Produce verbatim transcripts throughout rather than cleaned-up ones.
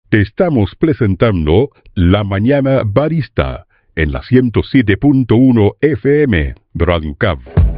Te estamos presentando La Mañana Barista en la ciento siete punto uno F M, Radio Cab.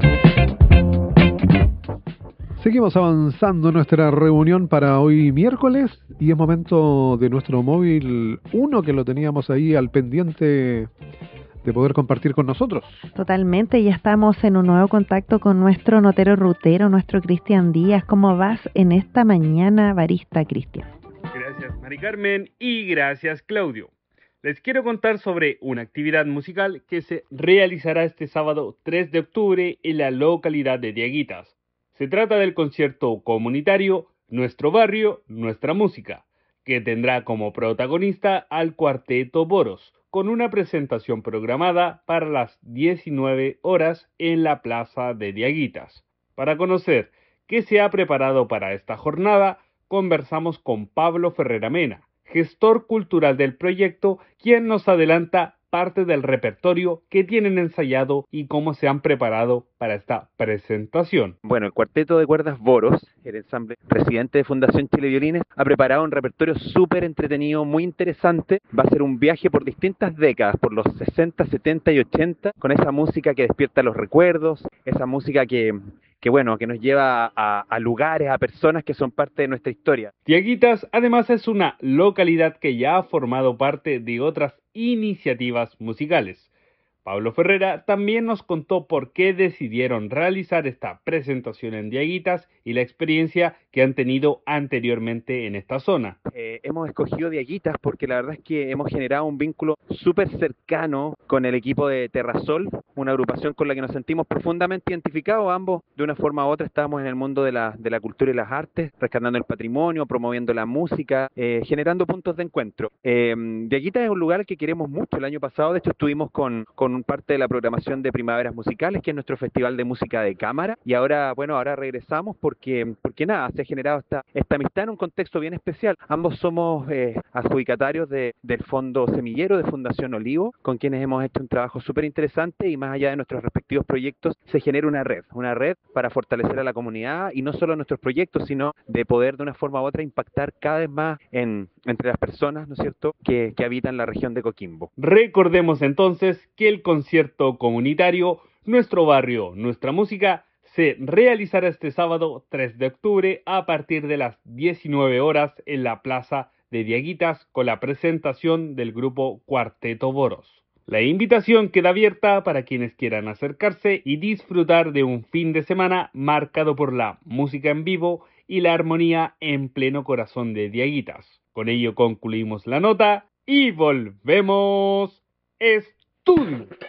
Seguimos avanzando en nuestra reunión para hoy miércoles y es momento de nuestro móvil uno que lo teníamos ahí al pendiente de poder compartir con nosotros. Totalmente, ya estamos en un nuevo contacto con nuestro notero rutero, nuestro Cristian Díaz. ¿Cómo vas en esta mañana, barista, Cristian? Gracias, Mari Carmen, y gracias, Claudio. Les quiero contar sobre una actividad musical que se realizará este sábado tres de octubre en la localidad de Diaguitas. Se trata del concierto comunitario Nuestro Barrio, Nuestra Música, que tendrá como protagonista al Cuarteto Boros, con una presentación programada para las diecinueve horas en la Plaza de Diaguitas. Para conocer qué se ha preparado para esta jornada, conversamos con Pablo Ferrera Mena, gestor cultural del proyecto, quien nos adelanta parte del repertorio que tienen ensayado y cómo se han preparado para esta presentación. Bueno, el Cuarteto de Cuerdas Boros, el ensamble residente de Fundación Chile Violines, ha preparado un repertorio súper entretenido, muy interesante. Va a ser un viaje por distintas décadas, por los sesenta, setenta y ochenta, con esa música que despierta los recuerdos, esa música que... que bueno, que nos lleva a, a lugares, a personas que son parte de nuestra historia. Diaguitas además es una localidad que ya ha formado parte de otras iniciativas musicales. Pablo Ferrera también nos contó por qué decidieron realizar esta presentación en Diaguitas y la experiencia que han tenido anteriormente en esta zona. Eh, hemos escogido Diaguitas porque la verdad es que hemos generado un vínculo súper cercano con el equipo de Terrasol, una agrupación con la que nos sentimos profundamente identificados. Ambos, de una forma u otra, estábamos en el mundo de la, de la cultura y las artes, rescatando el patrimonio, promoviendo la música, eh, generando puntos de encuentro. Eh, Diaguitas es un lugar que queremos mucho. El año pasado, de hecho, estuvimos con, con parte de la programación de Primaveras Musicales, que es nuestro festival de música de cámara, y ahora, bueno, ahora regresamos porque, porque nada, se ha generado esta, esta amistad en un contexto bien especial. Ambos somos eh, adjudicatarios de, del Fondo Semillero de Fundación Olivo, con quienes hemos hecho un trabajo súper interesante, y más allá de nuestros respectivos proyectos, se genera una red, una red para fortalecer a la comunidad, y no solo nuestros proyectos, sino de poder de una forma u otra impactar cada vez más en, entre las personas, ¿no es cierto?, que, que habitan la región de Coquimbo. Recordemos entonces que el concierto comunitario Nuestro Barrio, Nuestra Música se realizará este sábado tres de octubre a partir de las diecinueve horas en la Plaza de Diaguitas con la presentación del grupo Cuarteto Boros. La invitación queda abierta para quienes quieran acercarse y disfrutar de un fin de semana marcado por la música en vivo y la armonía en pleno corazón de Diaguitas. Con ello concluimos la nota y volvemos estudio.